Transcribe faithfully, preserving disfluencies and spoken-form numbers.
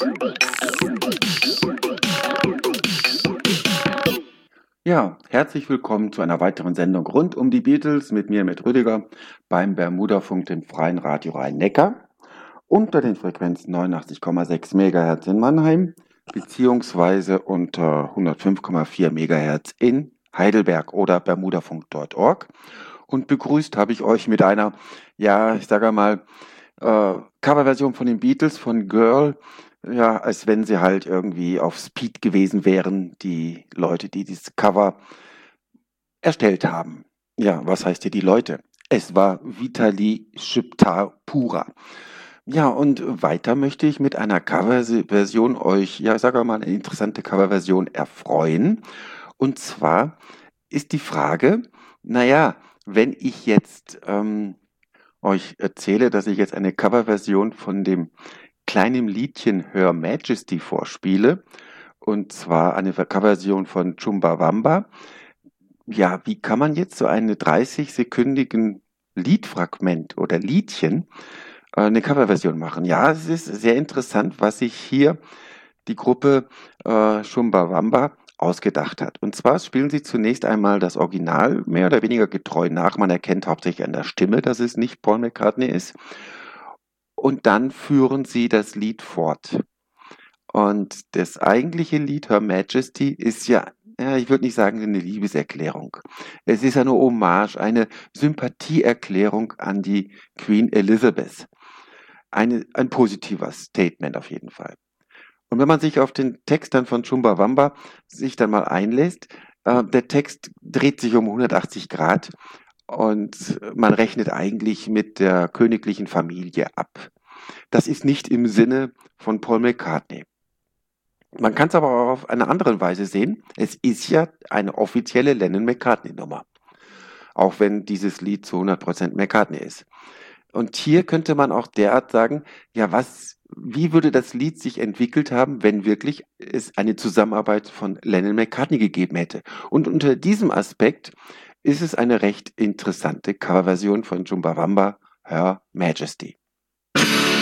Ja, herzlich willkommen zu einer weiteren Sendung rund um die Beatles mit mir, mit Rüdiger, beim Bermudafunk, dem Freien Radio Rhein-Neckar, unter den Frequenzen neunundachtzig Komma sechs Megahertz in Mannheim, beziehungsweise unter hundertfünf Komma vier Megahertz in Heidelberg oder bermudafunk punkt org. Und begrüßt habe ich euch mit einer, ja, ich sage mal, äh, Coverversion von den Beatles, von Girl, ja, als wenn sie halt irgendwie auf Speed gewesen wären, die Leute, die dieses Cover erstellt haben. Ja, was heißt hier die Leute? Es war Vitali Chibchar-Pura. Ja, und weiter möchte ich mit einer Coverversion euch, ja, ich sage mal, eine interessante Coverversion erfreuen. Und zwar ist die Frage, naja, wenn ich jetzt ähm, euch erzähle, dass ich jetzt eine Coverversion von dem kleinen Liedchen Her Majesty vorspiele, und zwar eine Coverversion von Chumbawamba. Ja, wie kann man jetzt so einen dreißig-sekündigen Liedfragment oder Liedchen äh, eine Coverversion machen? Ja, es ist sehr interessant, was sich hier die Gruppe äh, Chumbawamba ausgedacht hat. Und zwar spielen sie zunächst einmal das Original mehr oder weniger getreu nach. Man erkennt hauptsächlich an der Stimme, dass es nicht Paul McCartney ist. Und dann führen sie das Lied fort. Und das eigentliche Lied Her Majesty ist ja, ja ich würde nicht sagen eine Liebeserklärung. Es ist eine Hommage, eine Sympathieerklärung an die Queen Elizabeth. Eine, ein positiver Statement auf jeden Fall. Und wenn man sich auf den Text dann von Chumbawamba sich dann mal einlässt, äh, der Text dreht sich um hundertachtzig Grad und man rechnet eigentlich mit der königlichen Familie ab. Das ist nicht im Sinne von Paul McCartney. Man kann es aber auch auf eine andere Weise sehen. Es ist ja eine offizielle Lennon-McCartney-Nummer. Auch wenn dieses Lied zu hundert Prozent McCartney ist. Und hier könnte man auch derart sagen, ja, was, wie würde das Lied sich entwickelt haben, wenn wirklich es eine Zusammenarbeit von Lennon-McCartney gegeben hätte? Und unter diesem Aspekt ist es eine recht interessante Coverversion von Chumbawamba, Her Majesty.